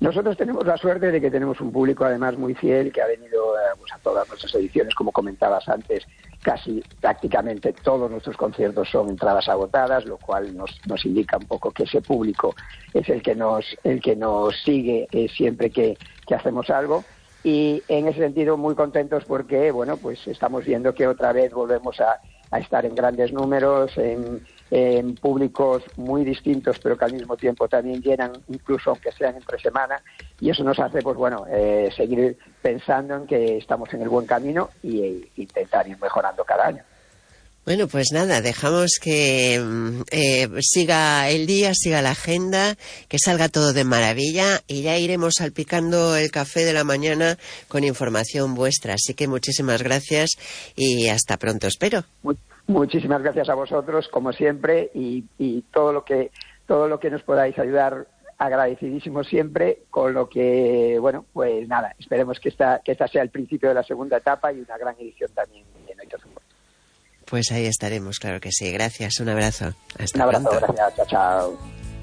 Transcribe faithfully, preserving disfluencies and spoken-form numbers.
Nosotros tenemos la suerte de que tenemos un público además muy fiel que ha venido eh, pues a todas nuestras ediciones, como comentabas antes, casi prácticamente todos nuestros conciertos son entradas agotadas, lo cual nos, nos indica un poco que ese público es el que nos, el que nos sigue eh, siempre que, que hacemos algo. Y en ese sentido muy contentos porque, bueno, pues estamos viendo que otra vez volvemos a, a estar en grandes números, en, en públicos muy distintos, pero que al mismo tiempo también llenan, incluso aunque sean entre semana, y eso nos hace, pues bueno, eh, seguir pensando en que estamos en el buen camino y e intentar ir mejorando cada año. Bueno, pues nada, dejamos que eh, siga el día, siga la agenda, que salga todo de maravilla y ya iremos salpicando el café de la mañana con información vuestra. Así que muchísimas gracias y hasta pronto, espero. Muchísimas gracias a vosotros, como siempre, y, y todo lo que todo lo que nos podáis ayudar, agradecidísimo siempre, con lo que, bueno, pues nada, esperemos que esta, que esta sea el principio de la segunda etapa y una gran edición también en Oídos Humor. Pues ahí estaremos, claro que sí. Gracias, un abrazo. Hasta un abrazo, pronto. Gracias, chao, chao.